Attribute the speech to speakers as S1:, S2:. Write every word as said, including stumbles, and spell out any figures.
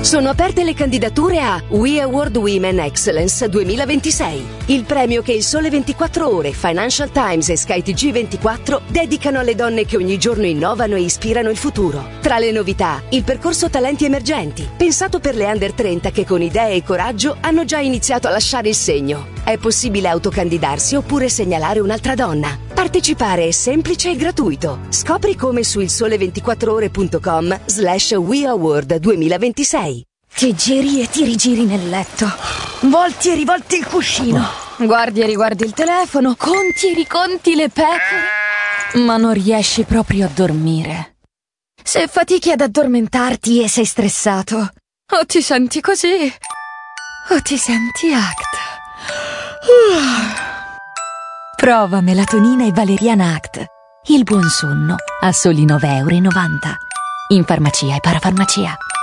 S1: Sono aperte le candidature a We Award Women Excellence duemilaventisei, il premio che il Sole ventiquattro Ore, Financial Times e Sky T G ventiquattro dedicano alle donne che ogni giorno innovano e ispirano il futuro. Tra le novità, il percorso Talenti Emergenti, pensato per le under trenta che con idee e coraggio hanno già iniziato a lasciare il segno. È possibile autocandidarsi oppure segnalare un'altra donna. Partecipare è semplice e gratuito. Scopri come su il sole ventiquattro ore punto com slash We Award duemilaventisei.
S2: Ti giri e ti rigiri nel letto. Volti e rivolti il cuscino. Guardi e riguardi il telefono. Conti e riconti le pecore. Ma non riesci proprio a dormire. Se fatichi ad addormentarti e sei stressato, o ti senti così, o ti senti Act. Prova melatonina e valeriana Act. Il buon sonno a soli nove e novanta euro. In farmacia e parafarmacia.